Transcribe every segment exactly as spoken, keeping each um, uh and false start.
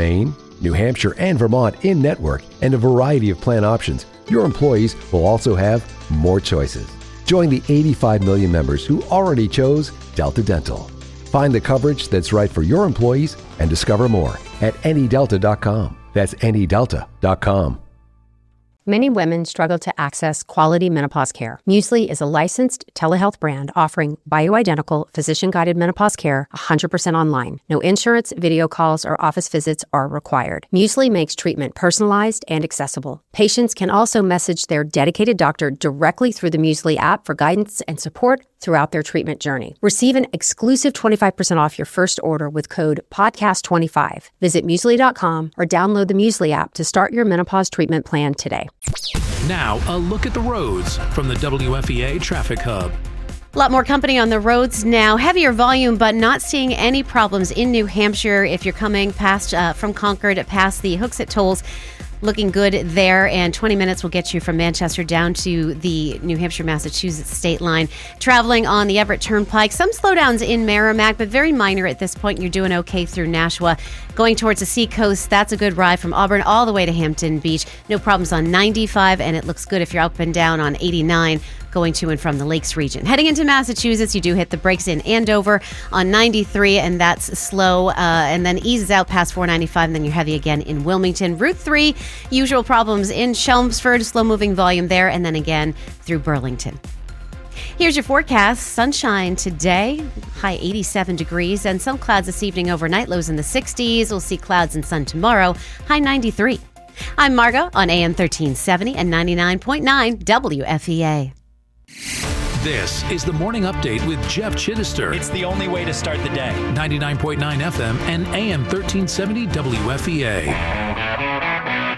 Maine, New Hampshire, and Vermont in-network and a variety of plan options, your employees will also have more choices. Join the eighty-five million members who already chose Delta Dental. Find the coverage that's right for your employees and discover more at any delta dot com. That's any delta dot com. Many women struggle to access quality menopause care. Muesli is a licensed telehealth brand offering bioidentical, physician-guided menopause care one hundred percent online. No insurance, video calls, or office visits are required. Muesli makes treatment personalized and accessible. Patients can also message their dedicated doctor directly through the Muesli app for guidance and support throughout their treatment journey. Receive an exclusive twenty-five percent off your first order with code podcast twenty-five. Visit muesli dot com or download the Muesli app to start your menopause treatment plan today. Now, a look at the roads from the W F E A Traffic Hub. A lot more company on the roads now. Heavier volume, but not seeing any problems in New Hampshire. If you're coming past uh, from Concord, past the Hooksett tolls, looking good there, and twenty minutes will get you from Manchester down to the New Hampshire-Massachusetts state line. Traveling on the Everett Turnpike, some slowdowns in Merrimack, but very minor at this point. You're doing okay through Nashua. Going towards the seacoast, that's a good ride from Auburn all the way to Hampton Beach. No problems on ninety-five, and it looks good if you're up and down on eighty-nine going to and from the Lakes region. Heading into Massachusetts, you do hit the brakes in Andover on ninety-three, and that's slow, uh, and then eases out past four ninety-five, and then you're heavy again in Wilmington. Route three, usual problems in Chelmsford, slow-moving volume there, and then again through Burlington. Here's your forecast. Sunshine today, high eighty-seven degrees, and some clouds this evening overnight, lows in the sixties. We'll see clouds and sun tomorrow, high ninety-three. I'm Margo on A M thirteen seventy and ninety-nine point nine W F E A. This is the Morning Update with Jeff Chittister. It's the only way to start the day. ninety-nine point nine F M and A M thirteen seventy W F E A.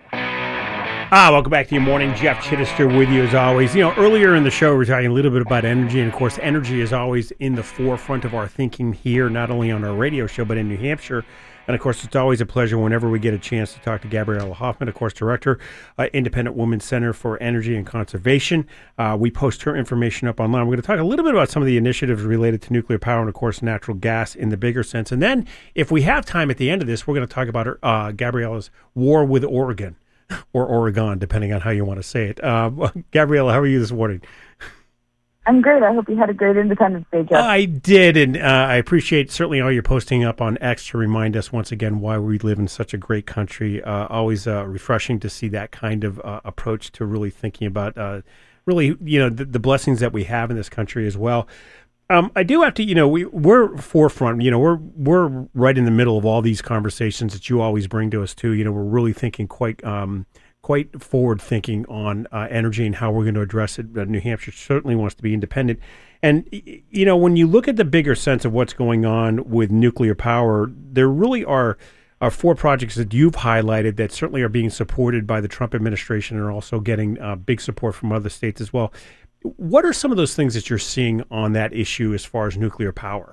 Ah, welcome back to your morning. Jeff Chittister with you as always. You know, earlier in the show, we were talking a little bit about energy, and of course, energy is always in the forefront of our thinking here, not only on our radio show, but in New Hampshire. And of course, it's always a pleasure whenever we get a chance to talk to Gabriella Hoffman, of course, Director, uh, Independent Women's Center for Energy and Conservation. Uh, we post her information up online. We're going to talk a little bit about some of the initiatives related to nuclear power and, of course, natural gas in the bigger sense. And then, if we have time at the end of this, we're going to talk about her, uh, Gabriella's war with Oregon. Or Oregon, depending on how you want to say it. Uh, Gabriella, how are you this morning? I'm great. I hope you had a great Independence Day, Jeff. I did, and uh, I appreciate certainly all your posting up on X to remind us once again why we live in such a great country. Uh, always uh, refreshing to see that kind of uh, approach to really thinking about uh, really, you know, the, the blessings that we have in this country as well. Um, I do have to, you know, we, we're forefront, you know, we're we're right in the middle of all these conversations that you always bring to us too. You know, we're really thinking quite um, quite forward thinking on uh, energy and how we're going to address it. Uh, New Hampshire certainly wants to be independent. And, you know, when you look at the bigger sense of what's going on with nuclear power, there really are, are four projects that you've highlighted that certainly are being supported by the Trump administration and are also getting uh, big support from other states as well. What are some of those things that you're seeing on that issue as far as nuclear power?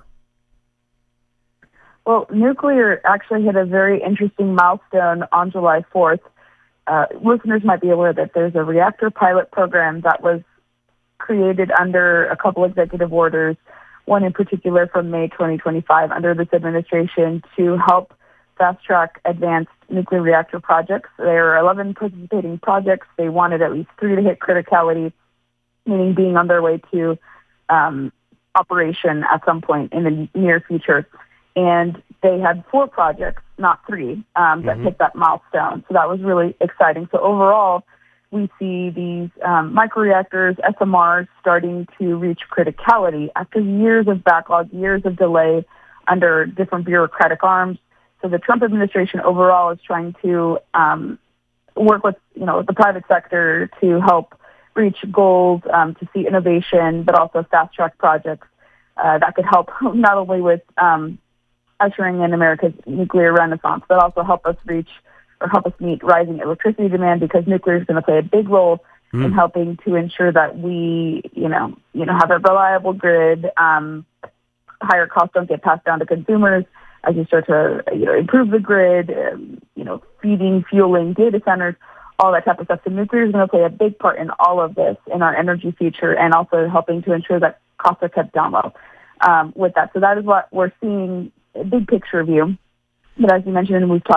Well, nuclear actually hit a very interesting milestone on July fourth. Uh, listeners might be aware that there's a reactor pilot program that was created under a couple executive orders, one in particular from May twenty twenty-five under this administration to help fast-track advanced nuclear reactor projects. There are eleven participating projects. They wanted at least three to hit criticality, meaning being on their way to um, operation at some point in the near future. And they had four projects, not three, um, that mm-hmm. hit that milestone. So that was really exciting. So overall, we see these um, microreactors, S M Rs, starting to reach criticality after years of backlog, years of delay under different bureaucratic arms. So the Trump administration overall is trying to um, work with, you know, the private sector to help reach goals, um, to see innovation, but also fast-track projects uh, that could help not only with um, ushering in America's nuclear renaissance, but also help us reach or help us meet rising electricity demand, because nuclear is going to play a big role mm. in helping to ensure that we, you know, you know, have a reliable grid. Um, higher costs don't get passed down to consumers as you start to, you know, improve the grid. Um, you know, feeding, fueling data centers, all that type of stuff. So nuclear is going to play a big part in all of this, in our energy future, and also helping to ensure that costs are kept down low um, with that. So that is what we're seeing, a big picture view. But as you mentioned, and we've talked